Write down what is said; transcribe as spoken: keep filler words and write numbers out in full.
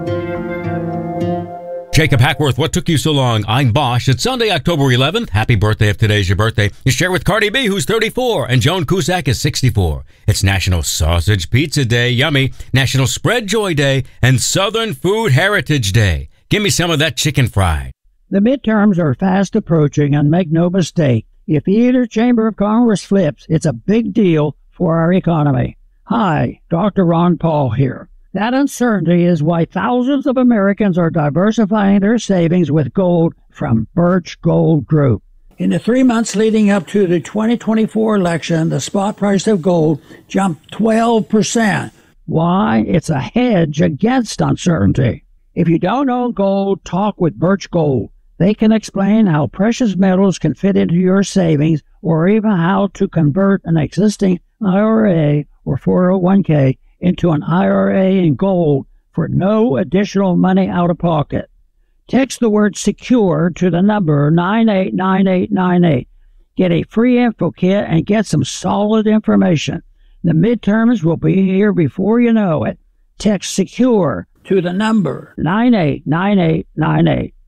Jacob Hackworth, what took you so long? I'm Bosch. It's Sunday, October eleventh. Happy birthday if today's your birthday. You share with Cardi B, who's thirty-four, and Joan Cusack is sixty-four. It's National Sausage Pizza Day, yummy, National Spread Joy Day, and Southern Food Heritage Day. Give me some of that chicken fried. The midterms are fast approaching, and make no mistake, if either chamber of Congress flips, it's a big deal for our economy. Hi, Doctor Ron Paul here. That uncertainty is why thousands of Americans are diversifying their savings with gold from Birch Gold Group. In the three months leading up to the twenty twenty-four election, the spot price of gold jumped twelve percent. Why? It's a hedge against uncertainty. If you don't own gold, talk with Birch Gold. They can explain how precious metals can fit into your savings, or even how to convert an existing I R A or four oh one k into an I R A in gold for no additional money out of pocket. Text the word SECURE to the number nine eight nine eight nine eight. Get a free info kit and get some solid information. The midterms will be here before you know it. Text SECURE to the number nine eight nine eight nine eight.